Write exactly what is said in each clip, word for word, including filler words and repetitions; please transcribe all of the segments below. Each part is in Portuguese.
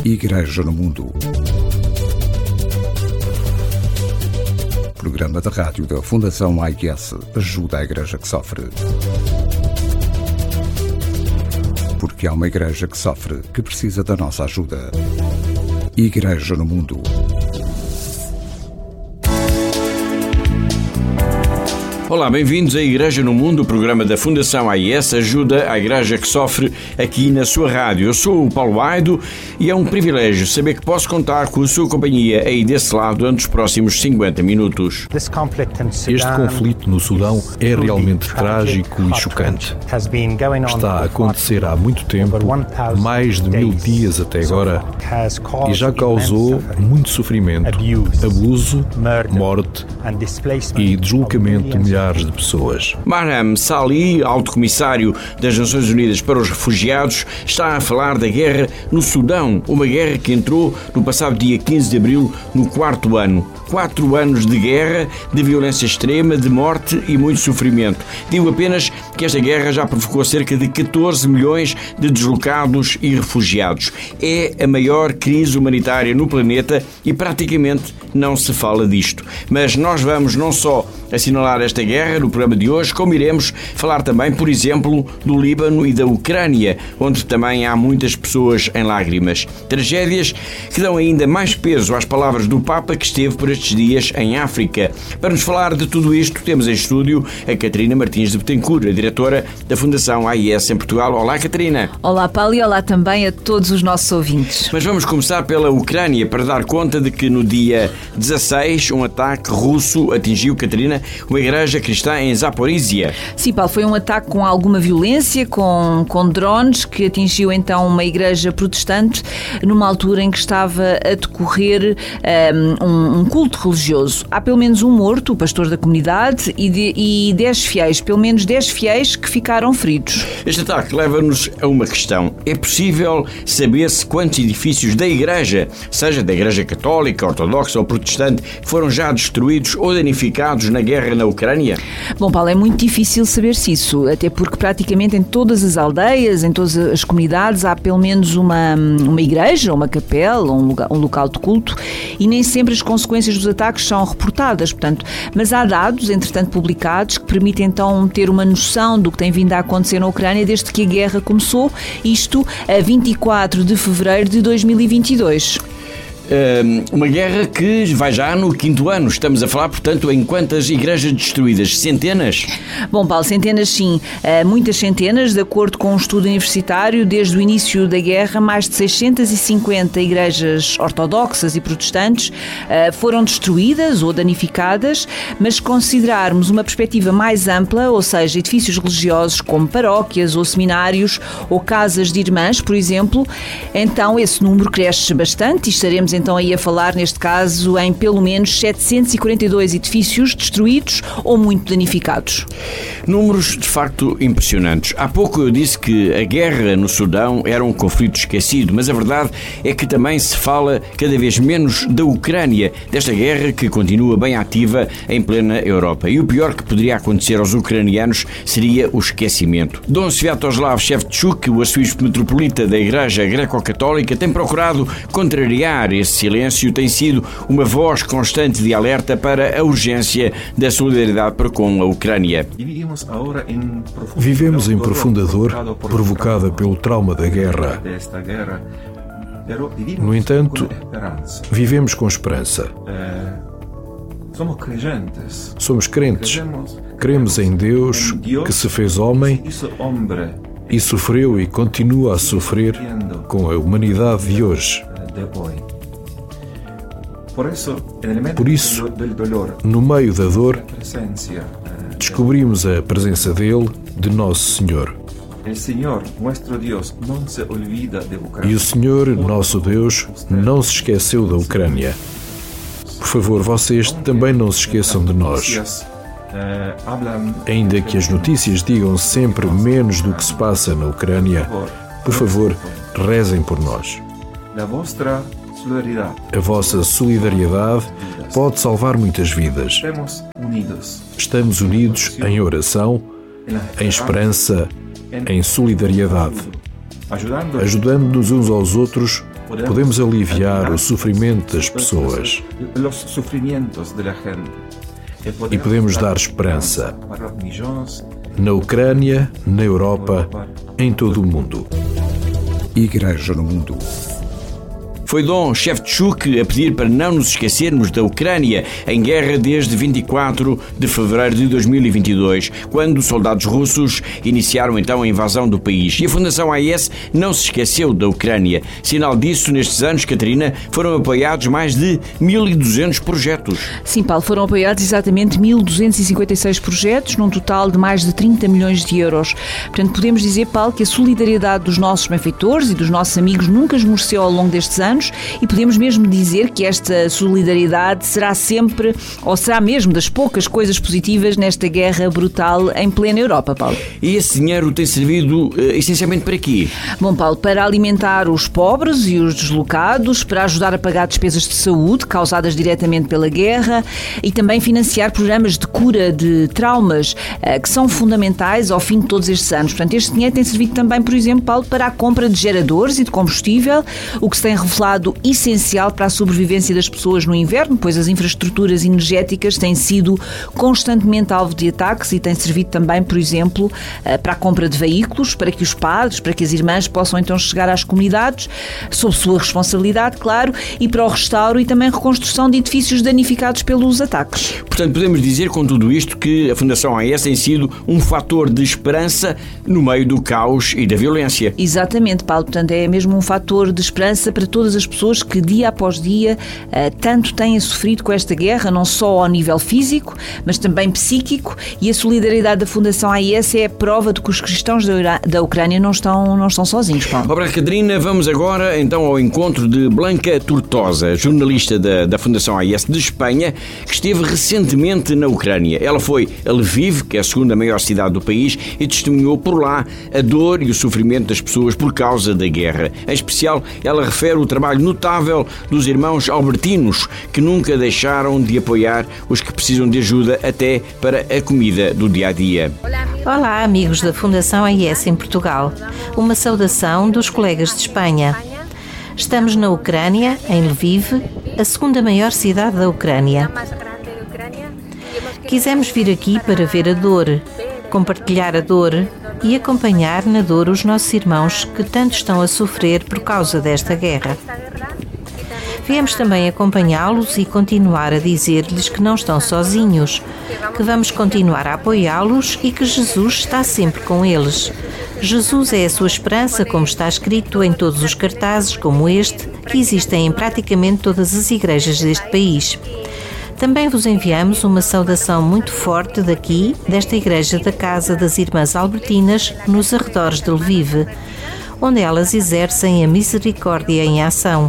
Igreja no Mundo. Programa da rádio da Fundação A I S ajuda a Igreja que sofre. Porque há uma Igreja que sofre, que precisa da nossa ajuda. Igreja no Mundo. Olá, bem-vindos à Igreja no Mundo, o programa da Fundação A I S ajuda a Igreja que sofre aqui na sua rádio. Eu sou o Paulo Aido e é um privilégio saber que posso contar com a sua companhia aí desse lado durante os próximos cinquenta minutos. Este conflito no Sudão é realmente trágico e chocante. Está a acontecer há muito tempo, mais de mil dias até agora, e já causou muito sofrimento, abuso, morte e deslocamento de milhares de pessoas. Marham Salih, alto comissário das Nações Unidas para os Refugiados, está a falar da guerra no Sudão, uma guerra que entrou no passado dia quinze de abril no quarto ano. Quatro anos de guerra, de violência extrema, de morte e muito sofrimento. Digo apenas que esta guerra já provocou cerca de catorze milhões de deslocados e refugiados. É a maior crise humanitária no planeta e praticamente não se fala disto. Mas nós vamos não só assinalar esta guerra no programa de hoje, como iremos falar também, por exemplo, do Líbano e da Ucrânia, onde também há muitas pessoas em lágrimas. Tragédias que dão ainda mais peso às palavras do Papa que esteve por estes dias em África. Para nos falar de tudo isto, temos em estúdio a Catarina Martins de Betancourt, a diretora da Fundação A I S em Portugal. Olá, Catarina. Olá, Paulo, e olá também a todos os nossos ouvintes. Mas vamos começar pela Ucrânia para dar conta de que no dia dezasseis um ataque russo atingiu, Catarina, uma igreja cristã em Zaporizhia. Sim, Paulo, foi um ataque com alguma violência, com, com drones, que atingiu então uma igreja protestante numa altura em que estava a decorrer um, um culto religioso. Há pelo menos um morto, o pastor da comunidade, e, de, e dez fiéis, pelo menos dez fiéis que ficaram feridos. Este ataque leva-nos a uma questão. É possível saber-se quantos edifícios da igreja, seja da igreja católica, ortodoxa ou protestante, foram já destruídos ou danificados na guerra na Ucrânia? Bom, Paulo, é muito difícil saber-se isso, até porque praticamente em todas as aldeias, em todas as comunidades, há pelo menos uma, uma igreja, uma capela, um, lugar, um local de culto, e nem sempre as consequências dos ataques são reportadas, portanto, mas há dados, entretanto, publicados, que permitem então ter uma noção do que tem vindo a acontecer na Ucrânia desde que a guerra começou, isto a vinte e quatro de fevereiro de dois mil e vinte e dois. Uma guerra que vai já no quinto ano. Estamos a falar, portanto, em quantas igrejas destruídas? Centenas? Bom, Paulo, centenas sim. Muitas centenas, de acordo com um estudo universitário, desde o início da guerra, mais de seiscentas e cinquenta igrejas ortodoxas e protestantes foram destruídas ou danificadas, mas se considerarmos uma perspectiva mais ampla, ou seja, edifícios religiosos como paróquias ou seminários ou casas de irmãs, por exemplo, então esse número cresce bastante e estaremos então aí a falar, neste caso, em pelo menos setecentos e quarenta e dois edifícios destruídos ou muito danificados. Números de facto impressionantes. Há pouco eu disse que a guerra no Sudão era um conflito esquecido, mas a verdade é que também se fala cada vez menos da Ucrânia, desta guerra que continua bem ativa em plena Europa. E o pior que poderia acontecer aos ucranianos seria o esquecimento. Dom Sviatoslav Shevchuk, o arcebispo metropolita da Igreja Greco-Católica, tem procurado contrariar esse silêncio, tem sido uma voz constante de alerta para a urgência da solidariedade para com a Ucrânia. Vivemos em profunda dor provocada pelo trauma da guerra. No entanto, vivemos com esperança. Somos crentes. Cremos em Deus que se fez homem e sofreu e continua a sofrer com a humanidade de hoje. Por isso, no meio da dor, descobrimos a presença dele, de Nosso Senhor. E o Senhor, nosso Deus, não se esqueceu da Ucrânia. Por favor, vocês também não se esqueçam de nós. Ainda que as notícias digam sempre menos do que se passa na Ucrânia, por favor, rezem por nós. A vossa solidariedade pode salvar muitas vidas. Estamos unidos em oração, em esperança, em solidariedade, ajudando-nos uns aos outros podemos aliviar o sofrimento das pessoas e podemos dar esperança na Ucrânia, na Europa, em todo o mundo. Igreja no Mundo. Foi Dom Shevchuk a pedir para não nos esquecermos da Ucrânia, em guerra desde vinte e quatro de fevereiro de dois mil e vinte e dois, quando soldados russos iniciaram então a invasão do país. E a Fundação A I S não se esqueceu da Ucrânia. Sinal disso, nestes anos, Catarina, foram apoiados mais de mil e duzentos projetos. Sim, Paulo, foram apoiados exatamente mil duzentos e cinquenta e seis projetos, num total de mais de trinta milhões de euros. Portanto, podemos dizer, Paulo, que a solidariedade dos nossos benfeitores e dos nossos amigos nunca esmoreceu ao longo destes anos, e podemos mesmo dizer que esta solidariedade será sempre, ou será mesmo das poucas coisas positivas nesta guerra brutal em plena Europa, Paulo. E esse dinheiro tem servido uh, essencialmente para quê? Bom, Paulo, para alimentar os pobres e os deslocados, para ajudar a pagar despesas de saúde causadas diretamente pela guerra e também financiar programas de cura de traumas uh, que são fundamentais ao fim de todos estes anos. Portanto, este dinheiro tem servido também, por exemplo, Paulo, para a compra de geradores e de combustível, o que se tem revelado essencial para a sobrevivência das pessoas no inverno, pois as infraestruturas energéticas têm sido constantemente alvo de ataques e tem servido também, por exemplo, para a compra de veículos, para que os padres, para que as irmãs possam então chegar às comunidades, sob sua responsabilidade, claro, e para o restauro e também reconstrução de edifícios danificados pelos ataques. Portanto, podemos dizer com tudo isto que a Fundação A I S tem sido um fator de esperança no meio do caos e da violência. Exatamente, Paulo. Portanto, é mesmo um fator de esperança para todas as pessoas que dia após dia uh, tanto têm sofrido com esta guerra, não só ao nível físico, mas também psíquico, e a solidariedade da Fundação A I S é a prova de que os cristãos da, Ura- da Ucrânia não estão, não estão sozinhos, Paulo. Obrigado, Catarina. Vamos agora então ao encontro de Blanca Tortosa, jornalista da, da Fundação A I S de Espanha, que esteve recentemente na Ucrânia. Ela foi a Lviv, que é a segunda maior cidade do país, e testemunhou por lá a dor e o sofrimento das pessoas por causa da guerra. Em especial, ela refere o trabalho notável dos irmãos albertinos, que nunca deixaram de apoiar os que precisam de ajuda até para a comida do dia-a-dia. Olá, amigos da Fundação A I S em Portugal. Uma saudação dos colegas de Espanha. Estamos na Ucrânia, em Lviv, a segunda maior cidade da Ucrânia. Quisemos vir aqui para ver a dor, compartilhar a dor e acompanhar na dor os nossos irmãos que tanto estão a sofrer por causa desta guerra. Viemos também acompanhá-los e continuar a dizer-lhes que não estão sozinhos, que vamos continuar a apoiá-los e que Jesus está sempre com eles. Jesus é a sua esperança, como está escrito em todos os cartazes como este, que existem em praticamente todas as igrejas deste país. Também vos enviamos uma saudação muito forte daqui, desta igreja da Casa das Irmãs Albertinas, nos arredores de Lviv, onde elas exercem a misericórdia em ação.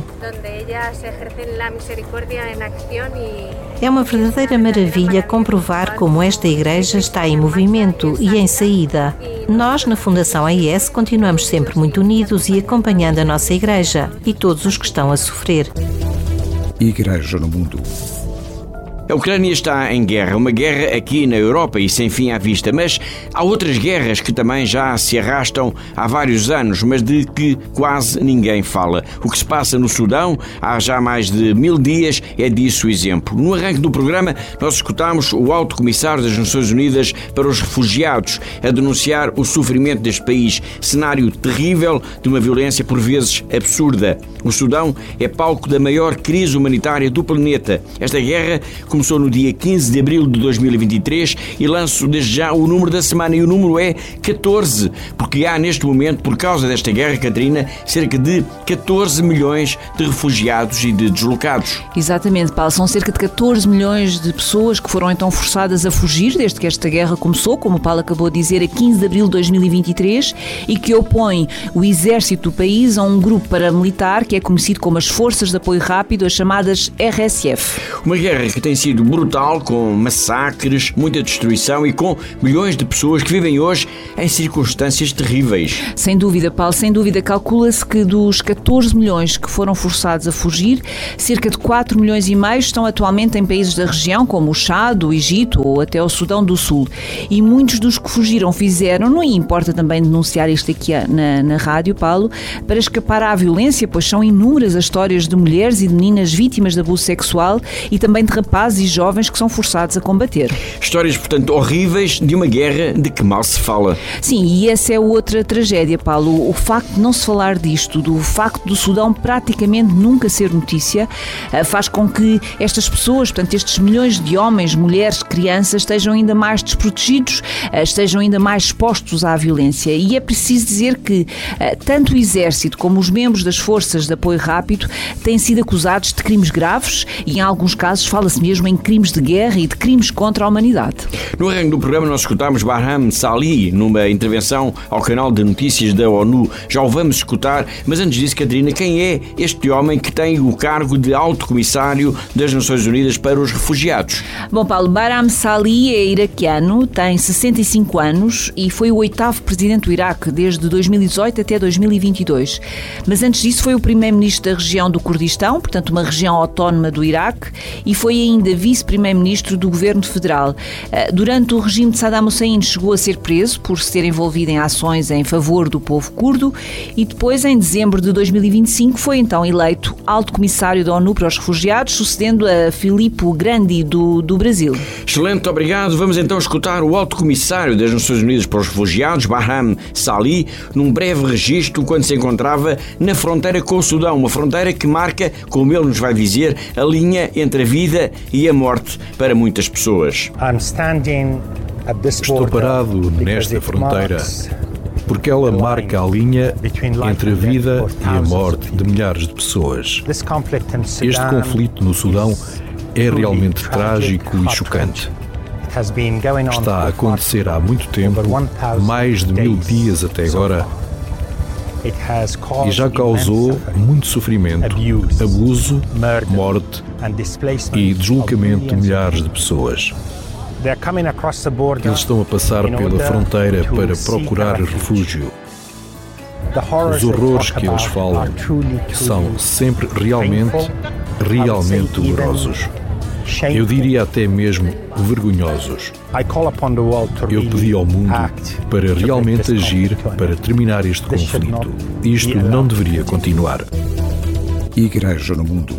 É uma verdadeira maravilha comprovar como esta igreja está em movimento e em saída. Nós, na Fundação A I S, continuamos sempre muito unidos e acompanhando a nossa igreja e todos os que estão a sofrer. Igreja no Mundo. A Ucrânia está em guerra, uma guerra aqui na Europa e sem fim à vista, mas há outras guerras que também já se arrastam há vários anos, mas de que quase ninguém fala. O que se passa no Sudão há já mais de mil dias é disso o exemplo. No arranque do programa, nós escutámos o Alto Comissário das Nações Unidas para os Refugiados a denunciar o sofrimento deste país, cenário terrível de uma violência por vezes absurda. O Sudão é palco da maior crise humanitária do planeta. Esta guerra começou no dia quinze de abril de dois mil e vinte e três e lanço desde já o número da semana, e o número é catorze, porque há neste momento, por causa desta guerra, Catarina, cerca de catorze milhões de refugiados e de deslocados. Exatamente, Paulo. São cerca de catorze milhões de pessoas que foram então forçadas a fugir desde que esta guerra começou, como o Paulo acabou de dizer, a quinze de abril de dois mil e vinte e três, e que opõe o exército do país a um grupo paramilitar que é conhecido como as Forças de Apoio Rápido, as chamadas R S F. Uma guerra que tem sido sido brutal, com massacres, muita destruição e com milhões de pessoas que vivem hoje em circunstâncias terríveis. Sem dúvida, Paulo, sem dúvida. Calcula-se que dos catorze milhões que foram forçados a fugir, cerca de quatro milhões e meio estão atualmente em países da região, como o Chad, o Egito ou até o Sudão do Sul. E muitos dos que fugiram fizeram, não importa também denunciar isto aqui na, na rádio, Paulo, para escapar à violência, pois são inúmeras as histórias de mulheres e de meninas vítimas de abuso sexual e também de rapazes e jovens que são forçados a combater. Histórias, portanto, horríveis de uma guerra de que mal se fala. Sim, e essa é outra tragédia, Paulo. O facto de não se falar disto, do facto do Sudão praticamente nunca ser notícia, faz com que estas pessoas, portanto, estes milhões de homens, mulheres, crianças, estejam ainda mais desprotegidos, estejam ainda mais expostos à violência. E é preciso dizer que tanto o Exército como os membros das Forças de Apoio Rápido têm sido acusados de crimes graves e, em alguns casos, fala-se mesmo em crimes de guerra e de crimes contra a humanidade. No arranque do programa nós escutámos Barham Salih numa intervenção ao canal de notícias da ONU. Já o vamos escutar, mas antes disso, Catarina, quem é este homem que tem o cargo de Alto Comissário das Nações Unidas para os Refugiados? Bom, Paulo, Barham Salih é iraquiano, tem sessenta e cinco anos e foi o oitavo presidente do Iraque desde dois mil e dezoito até dois mil e vinte e dois. Mas antes disso foi o primeiro-ministro da região do Kurdistão, portanto uma região autónoma do Iraque, e foi ainda vice-primeiro-ministro do governo federal. Durante o regime de Saddam Hussein chegou a ser preso por se ter envolvido em ações em favor do povo curdo e depois, em dezembro de dois mil e vinte e cinco, foi então eleito Alto Comissário da ONU para os Refugiados, sucedendo a Filippo Grandi do, do Brasil. Excelente, obrigado. Vamos então escutar o Alto Comissário das Nações Unidas para os Refugiados, Barham Salih, num breve registro quando se encontrava na fronteira com o Sudão, uma fronteira que marca, como ele nos vai dizer, a linha entre a vida e a morte para muitas pessoas. Estou parado nesta fronteira porque ela marca a linha entre a vida e a morte de milhares de pessoas. Este conflito no Sudão é realmente trágico e chocante. Está a acontecer há muito tempo, mais de mil dias até agora, e já causou muito sofrimento, abuso, morte e deslocamento de milhares de pessoas. Eles estão a passar pela fronteira para procurar refúgio. Os horrores que eles falam são sempre realmente, realmente dolorosos. Eu diria até mesmo vergonhosos. Eu pedi ao mundo para realmente agir para terminar este conflito. Isto não deveria continuar. Igreja no Mundo.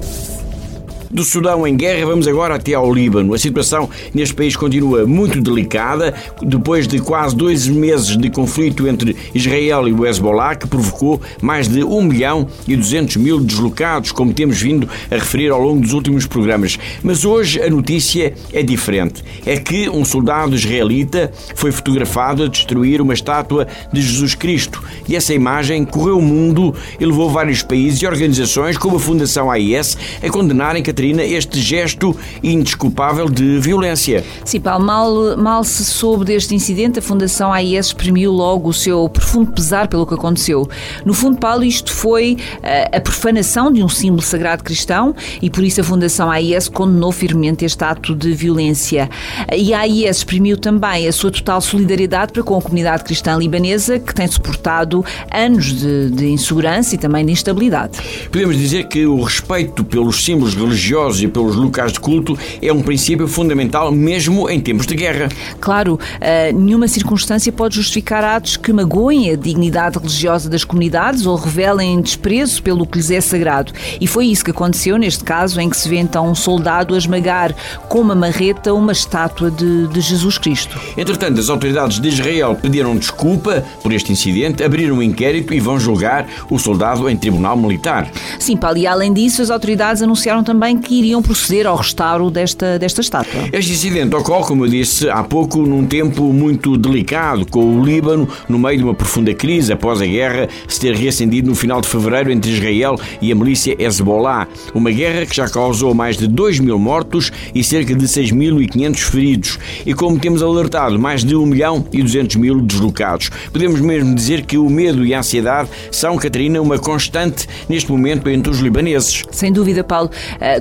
Do Sudão em guerra, vamos agora até ao Líbano. A situação neste país continua muito delicada, depois de quase dois meses de conflito entre Israel e o Hezbollah, que provocou mais de um milhão e duzentos mil deslocados, como temos vindo a referir ao longo dos últimos programas. Mas hoje a notícia é diferente. É que um soldado israelita foi fotografado a destruir uma estátua de Jesus Cristo. E essa imagem correu o mundo e levou vários países e organizações, como a Fundação A I S, a condenarem, Catarina, este gesto indesculpável de violência. Sim, Paulo, mal, mal se soube deste incidente, a Fundação A I S exprimiu logo o seu profundo pesar pelo que aconteceu. No fundo, Paulo, isto foi a, a profanação de um símbolo sagrado cristão e por isso a Fundação A I S condenou firmemente este ato de violência. E a A I S exprimiu também a sua total solidariedade para com a comunidade cristã libanesa, que tem suportado anos de, de insegurança e também de instabilidade. Podemos dizer que o respeito pelos símbolos religiosos e pelos locais de culto é um princípio fundamental mesmo em tempos de guerra. Claro, uh, nenhuma circunstância pode justificar atos que magoem a dignidade religiosa das comunidades ou revelem desprezo pelo que lhes é sagrado. E foi isso que aconteceu neste caso, em que se vê então um soldado a esmagar com uma marreta uma estátua de, de Jesus Cristo. Entretanto, as autoridades de Israel pediram desculpa por este incidente, abriram um inquérito e vão julgar o soldado em tribunal militar. Sim, Paulo, e além disso, as autoridades anunciaram também que iriam proceder ao restauro desta, desta estátua. Este incidente ocorre, como eu disse há pouco, num tempo muito delicado, com o Líbano no meio de uma profunda crise após a guerra se ter reacendido no final de fevereiro entre Israel e a milícia Hezbollah. Uma guerra que já causou mais de dois mil mortos e cerca de seis mil e quinhentos feridos. E como temos alertado, mais de um milhão e duzentos mil deslocados. Podemos mesmo dizer que o medo e a ansiedade são, Catarina, uma constante neste momento entre os libaneses. Sem dúvida, Paulo.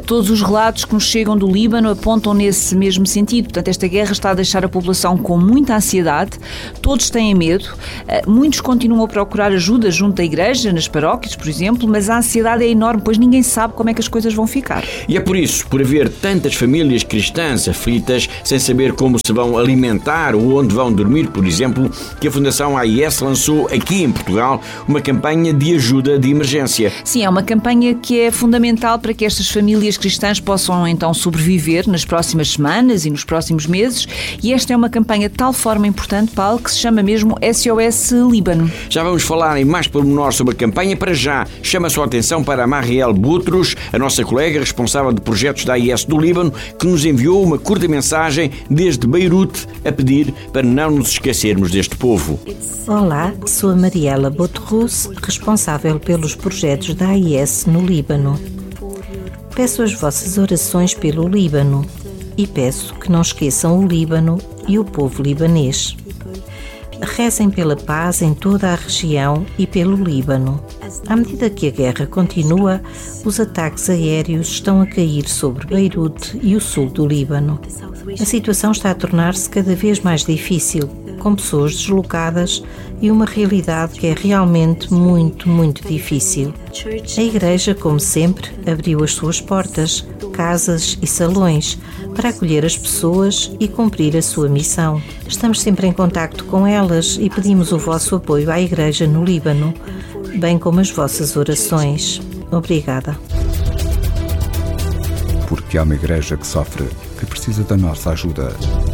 Todos os relatos que nos chegam do Líbano apontam nesse mesmo sentido. Portanto, esta guerra está a deixar a população com muita ansiedade, todos têm medo, muitos continuam a procurar ajuda junto da igreja, nas paróquias, por exemplo, mas a ansiedade é enorme, pois ninguém sabe como é que as coisas vão ficar. E é por isso, por haver tantas famílias cristãs aflitas, sem saber como se vão alimentar ou onde vão dormir, por exemplo, que a Fundação A I S lançou aqui em Portugal uma campanha de ajuda de emergência. Sim, é uma campanha que é fundamental para que estas famílias cristãs possam então sobreviver nas próximas semanas e nos próximos meses, e esta é uma campanha de tal forma importante, Paulo, que se chama mesmo S O S Líbano. Já vamos falar em mais pormenor sobre a campanha. Para já, chama a sua atenção para a Marielle Boutros, a nossa colega responsável de projetos da A I S do Líbano, que nos enviou uma curta mensagem desde Beirute a pedir para não nos esquecermos deste povo. Olá, sou a Marielle Boutros, responsável pelos projetos da A I S no Líbano. Peço as vossas orações pelo Líbano e peço que não esqueçam o Líbano e o povo libanês. Rezem pela paz em toda a região e pelo Líbano. À medida que a guerra continua, os ataques aéreos estão a cair sobre Beirute e o sul do Líbano. A situação está a tornar-se cada vez mais difícil, com pessoas deslocadas e uma realidade que é realmente muito, muito difícil. A igreja, como sempre, abriu as suas portas, casas e salões para acolher as pessoas e cumprir a sua missão. Estamos sempre em contacto com elas e pedimos o vosso apoio à igreja no Líbano, bem como as vossas orações. Obrigada. Porque há uma igreja que sofre, que precisa da nossa ajuda.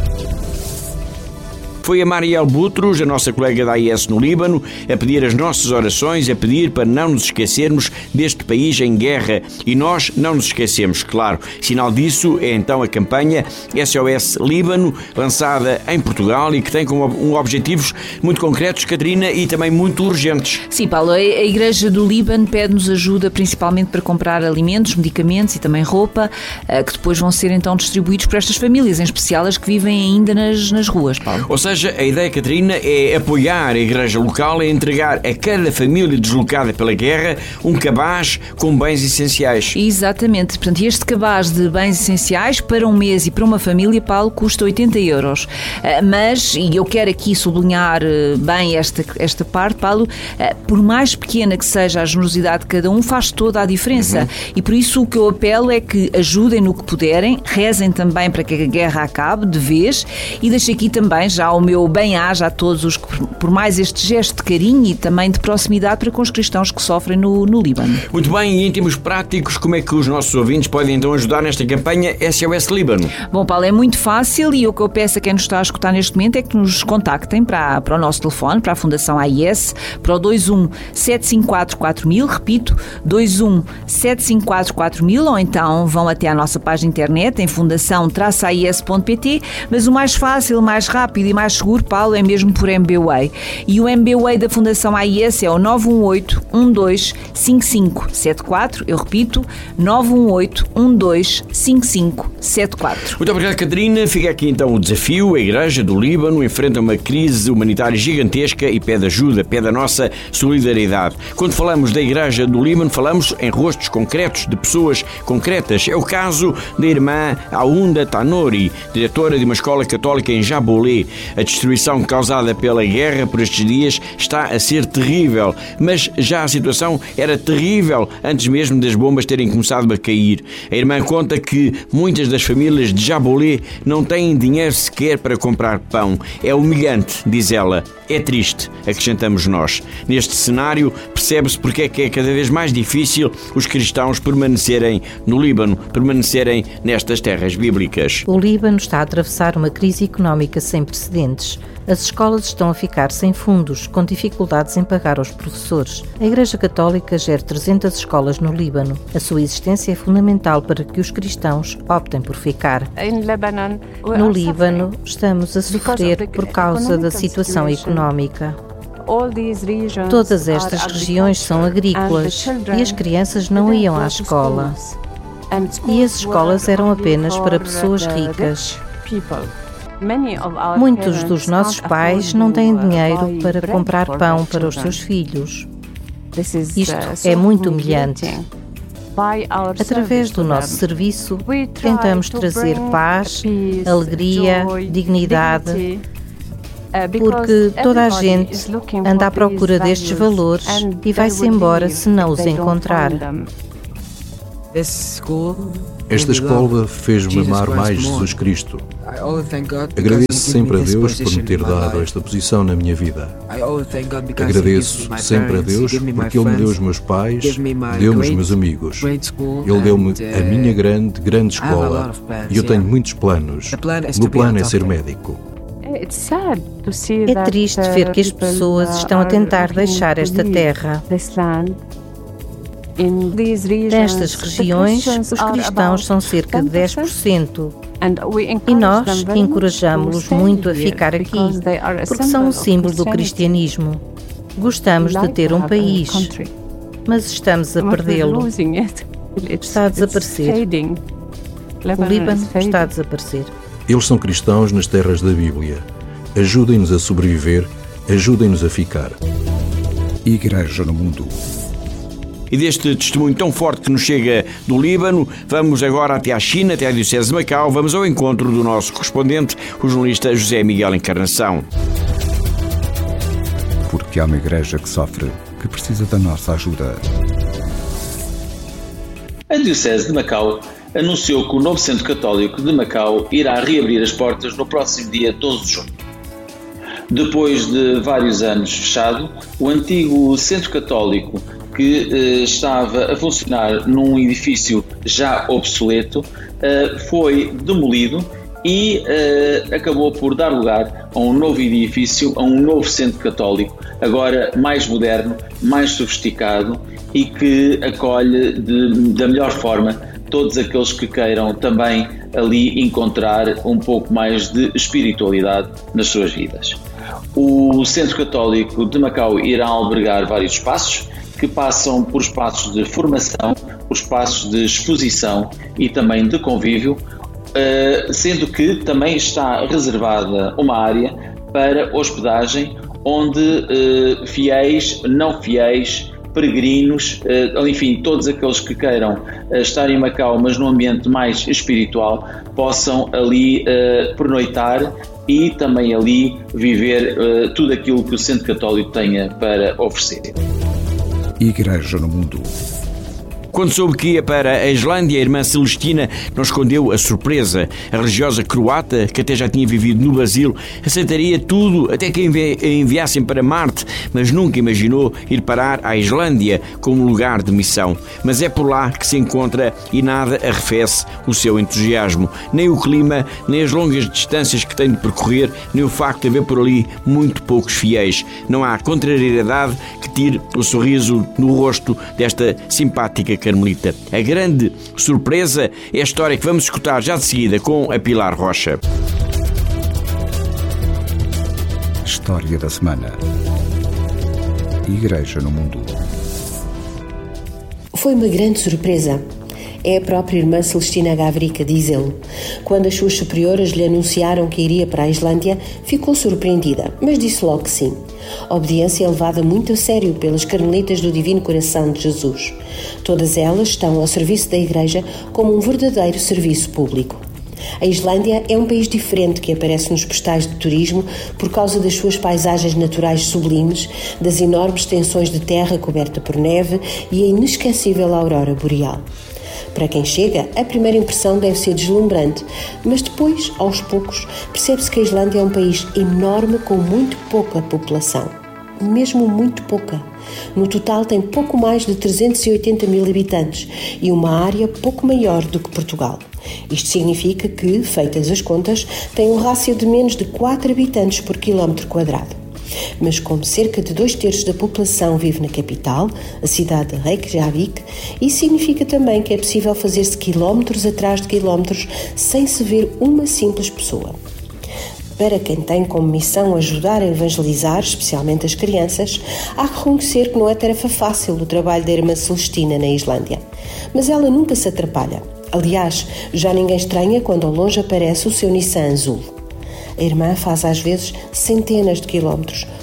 Foi a Marielle Boutros, a nossa colega da A I S no Líbano, a pedir as nossas orações, a pedir para não nos esquecermos deste país em guerra. E nós não nos esquecemos, claro. Sinal disso é então a campanha S O S Líbano, lançada em Portugal e que tem como um objetivos muito concretos, Catarina, e também muito urgentes. Sim, Paulo, a Igreja do Líbano pede-nos ajuda principalmente para comprar alimentos, medicamentos e também roupa, que depois vão ser então distribuídos para estas famílias, em especial as que vivem ainda nas, nas ruas, Paulo. Ou seja, a ideia, Catarina, é apoiar a igreja local e entregar a cada família deslocada pela guerra um cabaz com bens essenciais. Exatamente. Portanto, este cabaz de bens essenciais para um mês e para uma família, Paulo, custa oitenta euros. Mas, e eu quero aqui sublinhar bem esta, esta parte, Paulo, por mais pequena que seja a generosidade de cada um, faz toda a diferença. Uhum. E por isso o que eu apelo é que ajudem no que puderem, rezem também para que a guerra acabe de vez, e deixo aqui também já o meu bem-aja a todos os que, por mais este gesto de carinho e também de proximidade para com os cristãos que sofrem no, no Líbano. Muito bem, e em termos práticos, como é que os nossos ouvintes podem então ajudar nesta campanha S O S Líbano? Bom, Paulo, é muito fácil, e o que eu peço a quem nos está a escutar neste momento é que nos contactem para, para o nosso telefone, para a Fundação A I S, para o dois um sete cinco quatro quatro mil, repito, dois um sete cinco quatro quatro mil, ou então vão até à nossa página internet em fundação traço a i s ponto p t, mas o mais fácil, mais rápido e mais seguro, Paulo, é mesmo por M B W A I. E o M B W A I da Fundação A I S é o nove um oito um dois cinco cinco sete quatro. Eu repito, nove um oito um dois cinco cinco sete quatro. Muito obrigado, Catarina. Fica aqui então o desafio. A Igreja do Líbano enfrenta uma crise humanitária gigantesca e pede ajuda, pede a nossa solidariedade. Quando falamos da Igreja do Líbano, falamos em rostos concretos, de pessoas concretas. É o caso da irmã Aunda Tanori, diretora de uma escola católica em Jabolé. A destruição causada pela guerra por estes dias está a ser terrível, mas já a situação era terrível antes mesmo das bombas terem começado a cair. A irmã conta que muitas das famílias de Jabolé não têm dinheiro sequer para comprar pão. É humilhante, diz ela. É triste, acrescentamos nós. Neste cenário, percebe-se porque é que é cada vez mais difícil os cristãos permanecerem no Líbano, permanecerem nestas terras bíblicas. O Líbano está a atravessar uma crise económica sem precedentes. As escolas estão a ficar sem fundos, com dificuldades em pagar aos professores. A Igreja Católica gera trezentas escolas no Líbano. A sua existência é fundamental para que os cristãos optem por ficar. No Líbano, estamos a sofrer por causa da situação económica. Todas estas regiões são agrícolas e as crianças não iam à escola. E as escolas eram apenas para pessoas ricas. Muitos dos nossos pais não têm dinheiro para comprar pão para os seus filhos. Isto é muito humilhante. Através do nosso serviço, tentamos trazer paz, alegria, dignidade, porque toda a gente anda à procura destes valores e vai-se embora se não os encontrar. Esta escola fez-me amar mais Jesus Cristo. Agradeço sempre a Deus por me ter dado esta posição na minha vida. Agradeço sempre a Deus porque Ele me deu os meus pais, deu-me os meus amigos. Ele deu-me a minha grande, grande escola e eu tenho muitos planos. O meu plano é ser médico. É triste ver que as pessoas estão a tentar deixar esta terra. Nestas regiões, os cristãos são cerca de dez por cento. E nós encorajamos-los muito a ficar aqui, porque são um símbolo do cristianismo. Gostamos de ter um país, mas estamos a perdê-lo. Está a desaparecer. O Líbano está a desaparecer. Eles são cristãos nas terras da Bíblia. Ajudem-nos a sobreviver, ajudem-nos a ficar. Igreja no Mundo. E deste testemunho tão forte que nos chega do Líbano, vamos agora até à China, até à Diocese de Macau. Vamos ao encontro do nosso correspondente, o jornalista José Miguel Encarnação. Porque há uma igreja que sofre, que precisa da nossa ajuda. A Diocese de Macau anunciou que o novo Centro Católico de Macau irá reabrir as portas no próximo dia doze de junho. Depois de vários anos fechado, o antigo Centro Católico, que eh, estava a funcionar num edifício já obsoleto, eh, foi demolido e eh, acabou por dar lugar a um novo edifício, a um novo Centro Católico, agora mais moderno, mais sofisticado e que acolhe de, da melhor forma todos aqueles que queiram também ali encontrar um pouco mais de espiritualidade nas suas vidas. O Centro Católico de Macau irá albergar vários espaços, que passam por espaços de formação, por espaços de exposição e também de convívio, sendo que também está reservada uma área para hospedagem, onde fiéis, não fiéis, peregrinos, enfim, todos aqueles que queiram estar em Macau, mas num ambiente mais espiritual, possam ali pernoitar e também ali viver tudo aquilo que o Centro Católico tenha para oferecer. Igreja no Mundo. Quando soube que ia para a Islândia, a irmã Celestina não escondeu a surpresa. A religiosa croata, que até já tinha vivido no Brasil, aceitaria tudo, até que a enviassem para Marte, mas nunca imaginou ir parar à Islândia como lugar de missão. Mas é por lá que se encontra e nada arrefece o seu entusiasmo. Nem o clima, nem as longas distâncias que tem de percorrer, nem o facto de haver por ali muito poucos fiéis. Não há contrariedade que tire o sorriso no rosto desta simpática carmelita. A grande surpresa é a história que vamos escutar já de seguida com a Pilar Rocha. História da semana. Igreja no Mundo. Foi uma grande surpresa. É a própria irmã Celestina Gavrica, diz ele. Quando as suas superiores lhe anunciaram que iria para a Islândia, ficou surpreendida, mas disse logo que sim. A obediência é levada muito a sério pelas carmelitas do Divino Coração de Jesus. Todas elas estão ao serviço da Igreja como um verdadeiro serviço público. A Islândia é um país diferente que aparece nos postais de turismo por causa das suas paisagens naturais sublimes, das enormes extensões de terra coberta por neve e a inesquecível aurora boreal. Para quem chega, a primeira impressão deve ser deslumbrante, mas depois, aos poucos, percebe-se que a Islândia é um país enorme com muito pouca população. Mesmo muito pouca. No total tem pouco mais de trezentos e oitenta mil habitantes e uma área pouco maior do que Portugal. Isto significa que, feitas as contas, tem um rácio de menos de quatro habitantes por quilómetro quadrado. Mas como cerca de dois terços da população vive na capital, a cidade de Reykjavik, isso significa também que é possível fazer-se quilómetros atrás de quilómetros sem se ver uma simples pessoa. Para quem tem como missão ajudar a evangelizar, especialmente as crianças, há que reconhecer que não é tarefa fácil o trabalho da irmã Celestina na Islândia. Mas ela nunca se atrapalha. Aliás, já ninguém estranha quando ao longe aparece o seu Nissan azul. A irmã faz às vezes centenas de quilómetros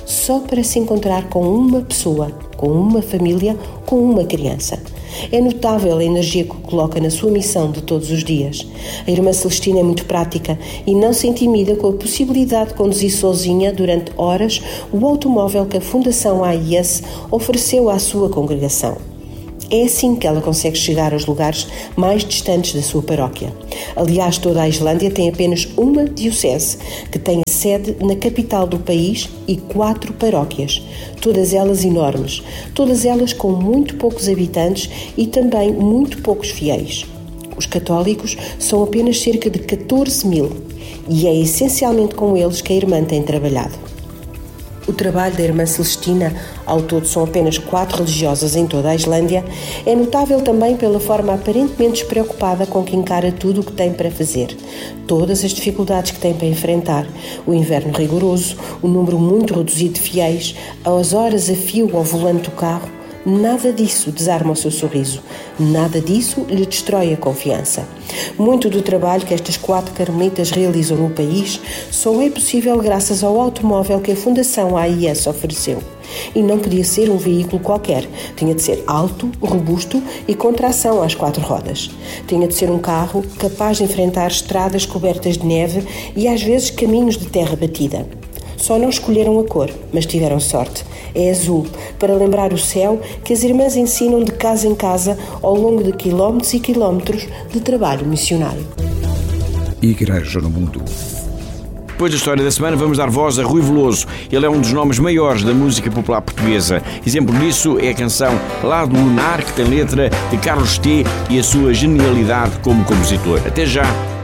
só para se encontrar com uma pessoa, com uma família, com uma criança. É notável a energia que coloca na sua missão de todos os dias. A irmã Celestina é muito prática e não se intimida com a possibilidade de conduzir sozinha durante horas o automóvel que a Fundação A I S ofereceu à sua congregação. É assim que ela consegue chegar aos lugares mais distantes da sua paróquia. Aliás, toda a Islândia tem apenas uma diocese, que tem a sede na capital do país e quatro paróquias, todas elas enormes, todas elas com muito poucos habitantes e também muito poucos fiéis. Os católicos são apenas cerca de catorze mil e é essencialmente com eles que a irmã tem trabalhado. O trabalho da irmã Celestina, ao todo são apenas quatro religiosas em toda a Islândia, é notável também pela forma aparentemente despreocupada com que encara tudo o que tem para fazer. Todas as dificuldades que tem para enfrentar, o inverno rigoroso, o número muito reduzido de fiéis, as horas a fio ao volante do carro, nada disso desarma o seu sorriso, nada disso lhe destrói a confiança. Muito do trabalho que estas quatro carmelitas realizam no país só é possível graças ao automóvel que a Fundação A I S ofereceu. E não podia ser um veículo qualquer, tinha de ser alto, robusto e com tração às quatro rodas. Tinha de ser um carro capaz de enfrentar estradas cobertas de neve e às vezes caminhos de terra batida. Só não escolheram a cor, mas tiveram sorte. É azul, para lembrar o céu que as irmãs ensinam de casa em casa ao longo de quilómetros e quilómetros de trabalho missionário. Igreja no Mundo. Depois da história da semana, vamos dar voz a Rui Veloso. Ele é um dos nomes maiores da música popular portuguesa. Exemplo disso é a canção Lá do Lunar, que tem letra de Carlos T. e a sua genialidade como compositor. Até já!